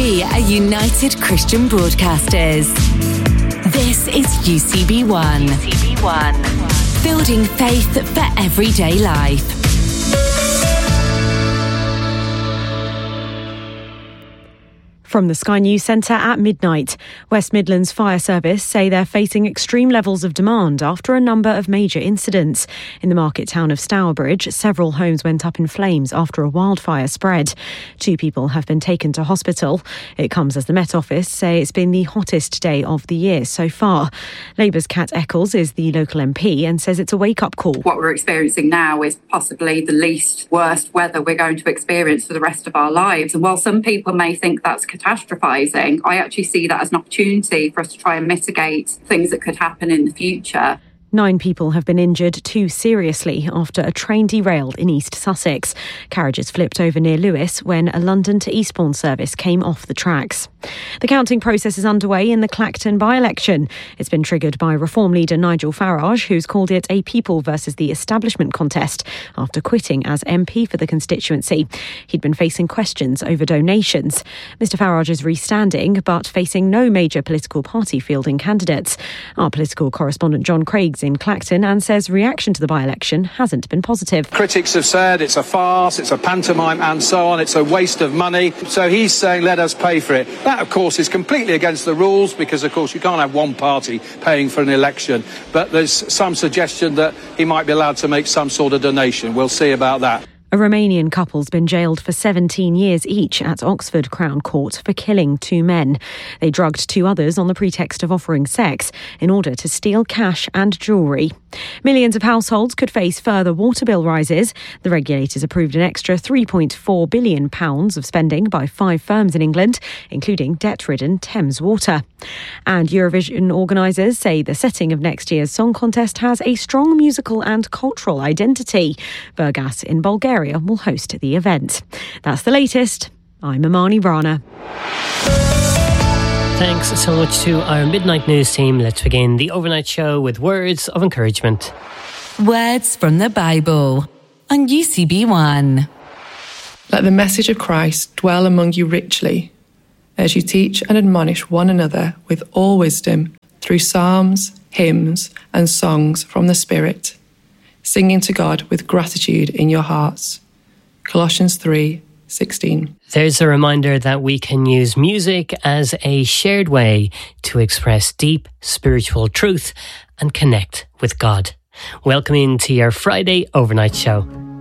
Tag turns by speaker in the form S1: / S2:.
S1: We are United Christian Broadcasters. This is UCB1. Building faith for everyday life.
S2: From the Sky News Centre at midnight, West Midlands Fire Service say they're facing extreme levels of demand after a number of major incidents. In the market town of Stourbridge, several homes went up in flames after a wildfire spread. 2 people have been taken to hospital. It comes as the Met Office say it's been the hottest day of the year so far. Labour's Kat Eccles is the local MP and says it's a wake-up call.
S3: What we're experiencing now is possibly the least worst weather we're going to experience for the rest of our lives. And while some people may think that's catastrophizing, I actually see that as an opportunity for us to try and mitigate things that could happen in the future.
S2: 9 people have been injured, 2 seriously, after a train derailed in East Sussex. Carriages flipped over near Lewes when a London to Eastbourne service came off the tracks. The counting process is underway in the Clacton by-election. It's been triggered by Reform leader Nigel Farage, who's called it a people versus the establishment contest after quitting as MP for the constituency. He'd been facing questions over donations. Mr Farage is re-standing, but facing no major political party fielding candidates. Our political correspondent John Craig's in Clacton and says reaction to the by-election hasn't been positive.
S4: Critics have said it's a farce, it's a pantomime and so on, it's a waste of money. So he's saying let us pay for it. That of course is completely against the rules because of course you can't have one party paying for an election. But there's some suggestion that he might be allowed to make some sort of donation. We'll see about that.
S2: A Romanian couple's been jailed for 17 years each at Oxford Crown Court for killing 2 men. They drugged 2 others on the pretext of offering sex in order to steal cash and jewellery. Millions of households could face further water bill rises. The regulators approved an extra £3.4 billion of spending by 5 firms in England, including debt-ridden Thames Water. And Eurovision organisers say the setting of next year's song contest has a strong musical and cultural identity. Burgas in Bulgaria will host the event. That's the latest. I'm Amani Rana.
S5: Thanks so much to our Midnight News team. Let's begin the overnight show with words of encouragement.
S1: Words from the Bible on UCB1.
S6: Let the message of Christ dwell among you richly, as you teach and admonish one another with all wisdom through psalms, hymns, and songs from the Spirit, singing to God with gratitude in your hearts. Colossians 3:16.
S5: There's a reminder that we can use music as a shared way to express deep spiritual truth and connect with God. Welcome into your Friday overnight show.